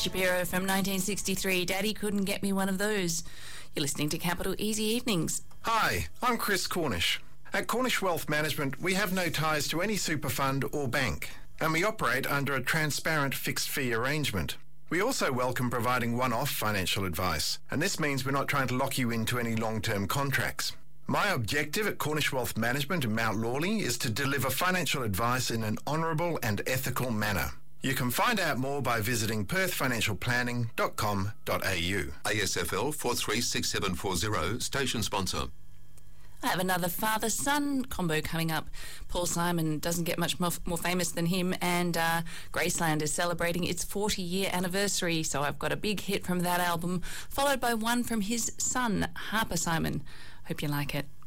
Shapiro from 1963, Daddy couldn't get me one of those. You're listening to Capital Easy Evenings. Hi, I'm Chris Cornish. At Cornish Wealth Management, we have no ties to any super fund or bank, and we operate under a transparent fixed fee arrangement. We also welcome providing one-off financial advice, and this means we're not trying to lock you into any long-term contracts. My objective at Cornish Wealth Management in Mount Lawley is to deliver financial advice in an honourable and ethical manner. You can find out more by visiting perthfinancialplanning.com.au. ASFL 436740, station sponsor. I have another father-son combo coming up. Paul Simon doesn't get much more famous than him, and Graceland is celebrating its 40-year anniversary, so I've got a big hit from that album, followed by one from his son, Harper Simon. Hope you like it.